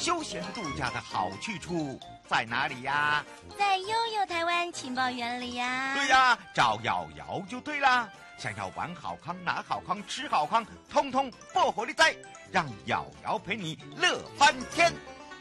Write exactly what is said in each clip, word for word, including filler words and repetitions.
休闲度假的好去处在哪里呀？ 在悠悠台湾情报园里呀。 对呀，找瑶瑶就对啦。想要玩好康、拿好康、吃好康，通通不火力在，让瑶瑶陪你乐翻天。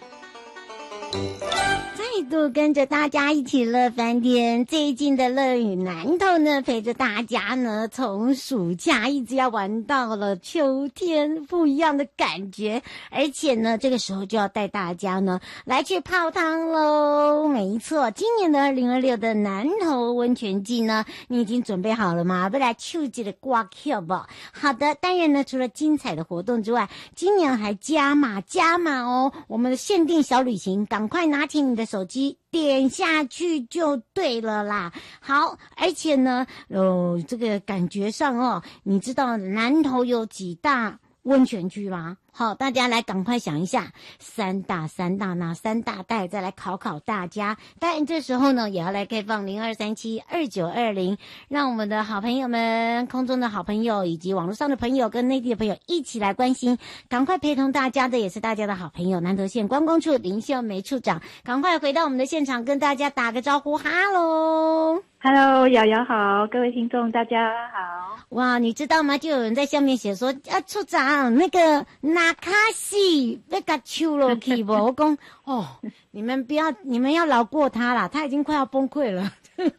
再度跟着大家一起乐翻天，最近的乐与南投呢，陪着大家呢，从暑假一直要玩到了秋天，不一样的感觉。而且呢，这个时候就要带大家呢来去泡汤喽。没错，今年的二零二六的南投温泉季呢，你已经准备好了吗？不来秋季的挂票吧。好的，当然呢，除了精彩的活动之外，今年还加码加码哦，我们的限定小旅行，赶快拿起你的手机点下去就对了啦。好，而且呢，呃，这个感觉上哦，你知道南投有几大温泉区吗？好，大家来赶快想一下，三大三大哪三大带，再来考考大家。当然这时候呢，也要来开放零二三七二九二零，让我们的好朋友们、空中的好朋友以及网络上的朋友跟内地的朋友一起来关心。赶快陪同大家的也是大家的好朋友，南投县观光处林秀梅处长，赶快回到我们的现场，跟大家打个招呼，哈喽。 Hello， 瑶瑶好，各位听众大家好。 哇，你知道吗？就有人在下面写说，啊，处长，那个纳卡西被他抽了去不？我讲哦，你们不要，你们要饶过他啦，他已经快要崩溃了。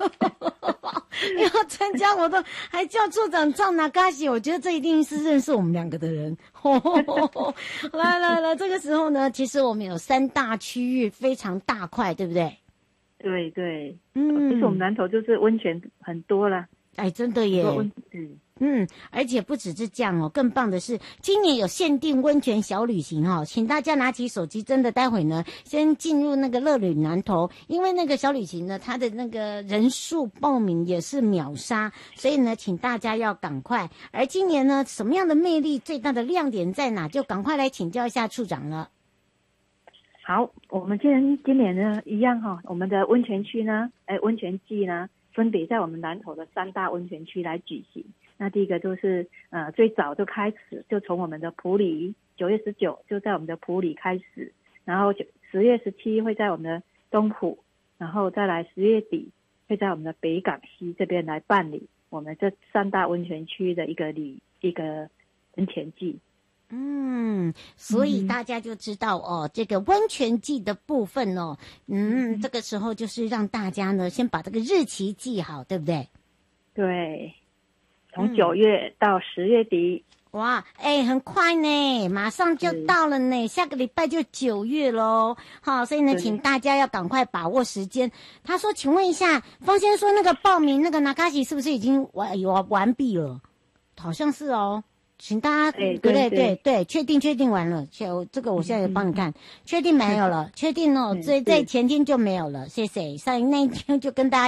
要参加活动，还叫处长唱纳卡西，我觉得这一定是认识我们两个的人。来来来，这个时候呢，其实我们有三大区域，非常大块，对不对？ 对对， 嗯， 其实我们南投就是温泉很多啦。 哎，真的耶。 嗯嗯，而且不只是这样哦，更棒的是今年有限定温泉小旅行哦，请大家拿起手机，真的待会呢先进入那个乐旅南投，因为那个小旅行呢，它的那个人数报名也是秒杀，所以呢，请大家要赶快。而今年呢，什么样的魅力最大的亮点在哪？就赶快来请教一下处长了。 好，我们今年今年呢一样哈、哦，我们的温泉区呢，哎，温泉季呢，分别在我们南投的三大温泉区来举行。那第一个就是呃，最早就开始，就从我们的埔里，九月十九就在我们的埔里开始，然后十月十七会在我们的东埔，然后再来十月底会在我们的北港西这边来办理我们这三大温泉区的一个旅一个温泉季。 嗯，所以大家就知道哦，嗯、这个温泉季的部分哦，嗯，嗯这个时候就是让大家呢先把这个日期记好，对不对？ 对，从九月到十月底。 嗯、哇，哎，很快呢，马上就到了呢，下个礼拜就九月喽。好，所以呢，请大家要赶快把握时间。他说，请问一下，方先生说那个报名那个纳卡西是不是已经完有完毕了？好像是哦。请大家对对对 对, 对，确定确定完了，确这个我现在帮你看，嗯、确定没有了，确定哦，所以在前天就没有了，谢谢。上那一天就跟大家。